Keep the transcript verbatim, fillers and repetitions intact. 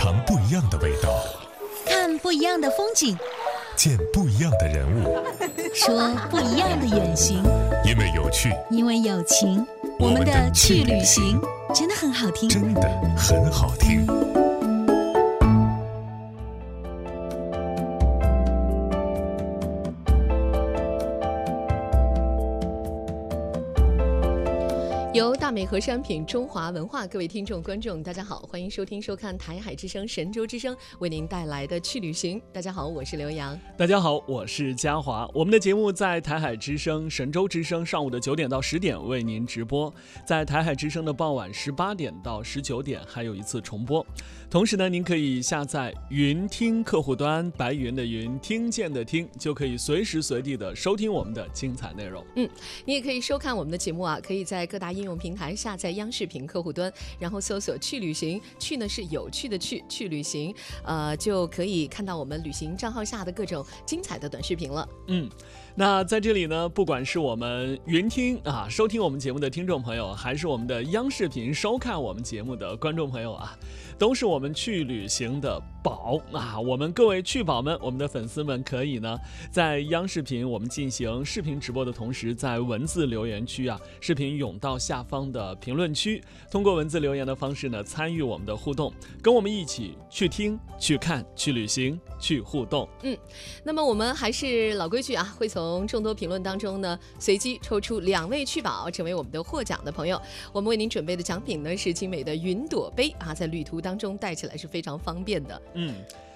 尝不一样的味道， 看不一样的风景， 见不一样的人物， 说不一样的远行。 因为有趣， 因为有情，我们的去旅行真的很好听， 真的很好听。 由大美和商品中华文化，各位听众观众大家好，欢迎收听收看台海之声神州之声为您带来的去旅行。大家好，我是刘洋。 大家好，我是嘉华。我们的节目在台海之声神州之声上午的九点到十点为您直播，在台海之声的傍晚十八点到十九点还有一次重播。同时呢，您可以下载云听客户端，白云的云，听见的听，就可以随时随地的收听我们的精彩内容。 嗯，你也可以收看我们的节目啊，可以在各大应用平台下载央视频客户端，然后搜索去旅行，去呢是有趣的去，去旅行，呃，就可以看到我们旅行账号下的各种精彩的短视频了。 嗯，那在这里呢，不管是我们云听啊收听我们节目的听众朋友，还是我们的央视频收看我们节目的观众朋友啊，都是我们去旅行的宝啊！我们各位去宝们，我们的粉丝们可以呢，在央视频我们进行视频直播的同时，在文字留言区啊，视频涌到下方的评论区，通过文字留言的方式呢，参与我们的互动，跟我们一起去听、去看、去旅行、去互动。 嗯，那么我们还是老规矩啊，会从众多评论当中呢，随机抽出两位去宝，成为我们的获奖的朋友。我们为您准备的奖品呢，是精美的云朵杯啊，在旅途当中带起来是非常方便的。 嗯，